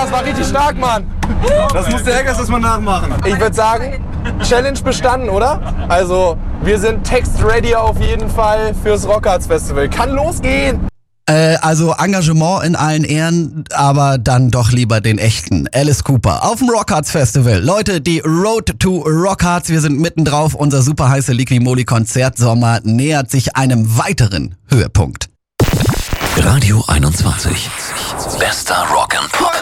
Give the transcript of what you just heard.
das war richtig stark, Mann. Das muss der Eggers erstmal nachmachen. Ich würde sagen, Challenge bestanden, oder? Also, wir sind text-ready auf jeden Fall fürs Rockharz Festival. Kann losgehen! Also Engagement in allen Ehren, aber dann doch lieber den echten Alice Cooper auf dem Rockharz Festival. Leute, die Road to Rockharz, wir sind mitten drauf. Unser super heiße Liqui-Moly-Konzertsommer nähert sich einem weiteren Höhepunkt. Radio 21. Bester Rock'n'Pop.